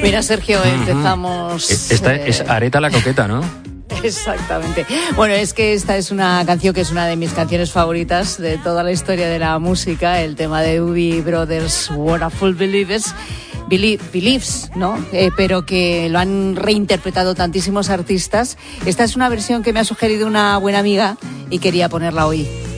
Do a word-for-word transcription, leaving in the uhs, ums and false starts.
Mira, Sergio, empezamos... Esta eh... es Areta la Coqueta, ¿no? Exactamente. Bueno, es que esta es una canción que es una de mis canciones favoritas de toda la historia de la música, el tema de Doobie Brothers, Wonderful Believers, Believe, Believes, ¿no? Eh, pero que lo han reinterpretado tantísimos artistas. Esta es una versión que me ha sugerido una buena amiga y quería ponerla hoy.